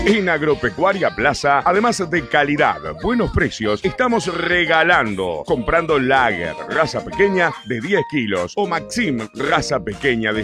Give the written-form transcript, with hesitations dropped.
En Agropecuaria Plaza, además de calidad, buenos precios, estamos regalando. Comprando Lager, raza pequeña de 10 kilos o Maxim, raza pequeña de